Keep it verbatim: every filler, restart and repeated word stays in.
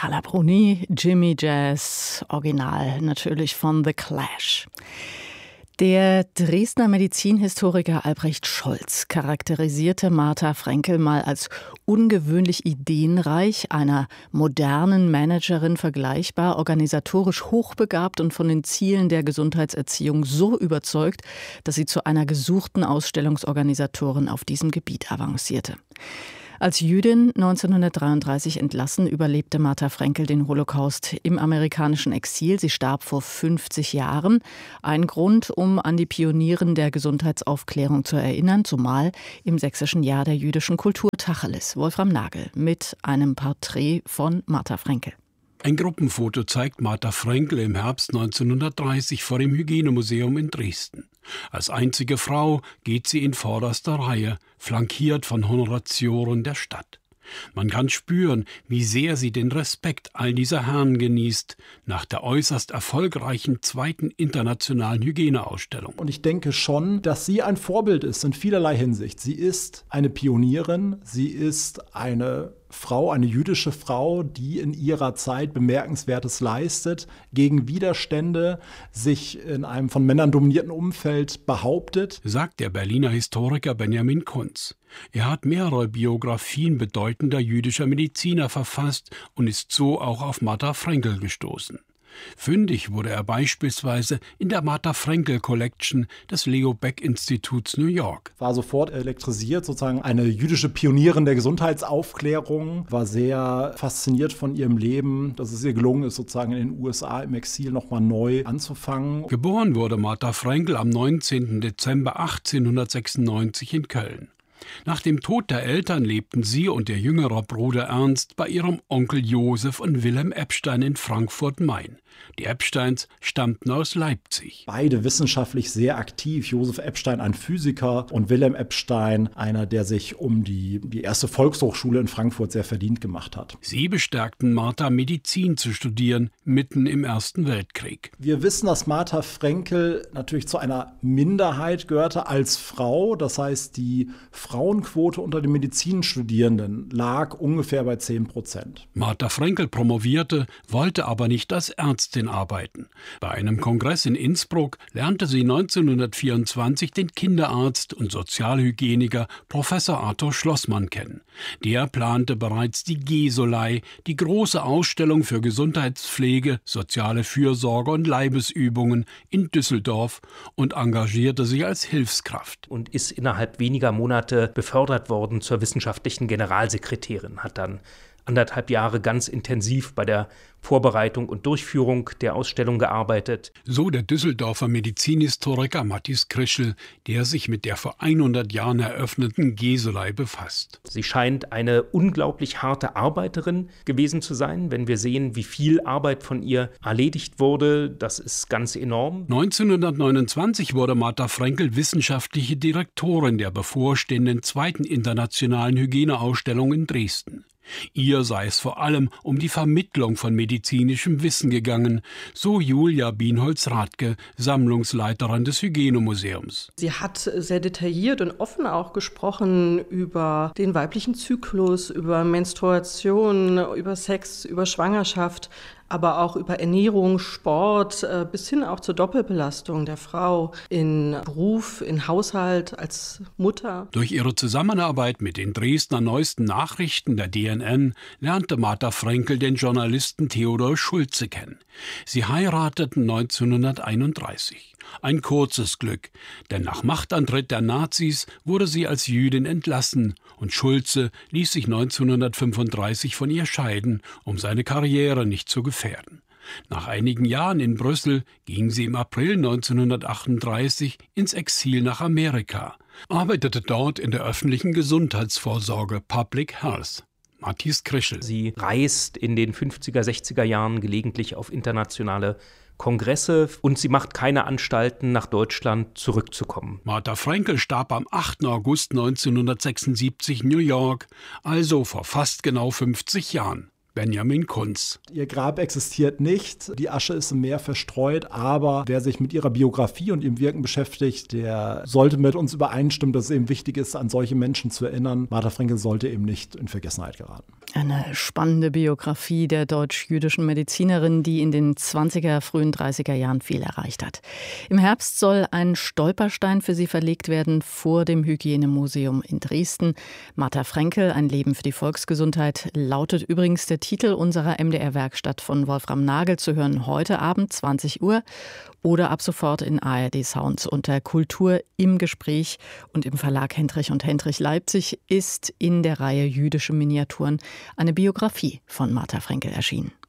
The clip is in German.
Carla Bruni, Jimmy Jazz, Original natürlich von The Clash. Der Dresdner Medizinhistoriker Albrecht Scholz charakterisierte Martha Frankl mal als ungewöhnlich ideenreich, einer modernen Managerin vergleichbar, organisatorisch hochbegabt und von den Zielen der Gesundheitserziehung so überzeugt, dass sie zu einer gesuchten Ausstellungsorganisatorin auf diesem Gebiet avancierte. Als Jüdin neunzehnhundertdreiunddreißig entlassen, überlebte Martha Frankl den Holocaust im amerikanischen Exil. Sie starb vor fünfzig Jahren. Ein Grund, um an die Pionieren der Gesundheitsaufklärung zu erinnern, zumal im sächsischen Jahr der jüdischen Kultur Tacheles. Wolfram Nagel mit einem Porträt von Martha Frankl. Ein Gruppenfoto zeigt Martha Frankl im Herbst neunzehnhundertdreißig vor dem Hygienemuseum in Dresden. Als einzige Frau geht sie in vorderster Reihe, flankiert von Honoratioren der Stadt. Man kann spüren, wie sehr sie den Respekt all dieser Herren genießt, nach der äußerst erfolgreichen zweiten internationalen Hygieneausstellung. Und ich denke schon, dass sie ein Vorbild ist in vielerlei Hinsicht. Sie ist eine Pionierin, sie ist eine Frau, eine jüdische Frau, die in ihrer Zeit Bemerkenswertes leistet, gegen Widerstände sich in einem von Männern dominierten Umfeld behauptet, sagt der Berliner Historiker Benjamin Kunz. Er hat mehrere Biografien bedeutender jüdischer Mediziner verfasst und ist so auch auf Martha Frankl gestoßen. Fündig wurde er beispielsweise in der Martha Frankl Collection des Leo Baeck Instituts New York. War sofort elektrisiert, sozusagen eine jüdische Pionierin der Gesundheitsaufklärung, war sehr fasziniert von ihrem Leben, dass es ihr gelungen ist, sozusagen in den U S A im Exil nochmal neu anzufangen. Geboren wurde Martha Frankl am neunzehnten Dezember achtzehnhundertsechsundneunzig in Köln. Nach dem Tod der Eltern lebten sie und ihr jüngerer Bruder Ernst bei ihrem Onkel Josef und Wilhelm Epstein in Frankfurt-Main. Die Epsteins stammten aus Leipzig. Beide wissenschaftlich sehr aktiv. Josef Epstein, ein Physiker, und Wilhelm Epstein, einer, der sich um die, die erste Volkshochschule in Frankfurt sehr verdient gemacht hat. Sie bestärkten Martha, Medizin zu studieren, mitten im Ersten Weltkrieg. Wir wissen, dass Martha Frankl natürlich zu einer Minderheit gehörte als Frau. Das heißt, die Frauenquote unter den Medizinstudierenden lag ungefähr bei zehn Prozent. Martha Frankl promovierte, wollte aber nicht als Ärztin arbeiten. Bei einem Kongress in Innsbruck lernte sie neunzehnhundertvierundzwanzig den Kinderarzt und Sozialhygieniker Professor Arthur Schlossmann kennen. Der plante bereits die Gesolei, die große Ausstellung für Gesundheitspflege, soziale Fürsorge und Leibesübungen in Düsseldorf, und engagierte sich als Hilfskraft. Und ist innerhalb weniger Monate befördert worden zur wissenschaftlichen Generalsekretärin, hat dann anderthalb Jahre ganz intensiv bei der Vorbereitung und Durchführung der Ausstellung gearbeitet. So der Düsseldorfer Medizinhistoriker Matthias Krischl, der sich mit der vor hundert Jahren eröffneten Gesolei befasst. Sie scheint eine unglaublich harte Arbeiterin gewesen zu sein. Wenn wir sehen, wie viel Arbeit von ihr erledigt wurde, das ist ganz enorm. neunzehnhundertneunundzwanzig wurde Martha Frankl wissenschaftliche Direktorin der bevorstehenden zweiten internationalen Hygieneausstellung in Dresden. Ihr sei es vor allem um die Vermittlung von medizinischem Wissen gegangen, so Julia Bienholz-Rathke, Sammlungsleiterin des Hygienemuseums. Sie hat sehr detailliert und offen auch gesprochen über den weiblichen Zyklus, über Menstruation, über Sex, über Schwangerschaft, aber auch über Ernährung, Sport, bis hin auch zur Doppelbelastung der Frau in Beruf, in Haushalt, als Mutter. Durch ihre Zusammenarbeit mit den Dresdner Neuesten Nachrichten der D N N lernte Martha Frankl den Journalisten Theodor Schulze kennen. Sie heirateten neunzehnhunderteinunddreißig. Ein kurzes Glück, denn nach Machtantritt der Nazis wurde sie als Jüdin entlassen und Schulze ließ sich neunzehnhundertfünfunddreißig von ihr scheiden, um seine Karriere nicht zu gefährden. Nach einigen Jahren in Brüssel ging sie im April neunzehnhundertachtunddreißig ins Exil nach Amerika, arbeitete dort in der öffentlichen Gesundheitsvorsorge Public Health. Matthias Krischl. Sie reist in den fünfziger, sechziger Jahren gelegentlich auf internationale Kongresse und sie macht keine Anstalten, nach Deutschland zurückzukommen. Martha Frankl starb am achten August neunzehnhundertsechsundsiebzig in New York, also vor fast genau fünfzig Jahren. Benjamin Kunz. Ihr Grab existiert nicht, die Asche ist im Meer verstreut, aber wer sich mit ihrer Biografie und ihrem Wirken beschäftigt, der sollte mit uns übereinstimmen, dass es eben wichtig ist, an solche Menschen zu erinnern. Martha Frenkel sollte eben nicht in Vergessenheit geraten. Eine spannende Biografie der deutsch-jüdischen Medizinerin, die in den zwanziger, frühen dreißiger Jahren viel erreicht hat. Im Herbst soll ein Stolperstein für sie verlegt werden vor dem Hygienemuseum in Dresden. Martha Frenkel, ein Leben für die Volksgesundheit, lautet übrigens der Titel unserer M D R-Werkstatt von Wolfram Nagel, zu hören heute Abend zwanzig Uhr oder ab sofort in A R D Sounds unter Kultur im Gespräch. Und im Verlag Hendrich und Hendrich Leipzig ist in der Reihe Jüdische Miniaturen eine Biografie von Martha Frenkel erschienen.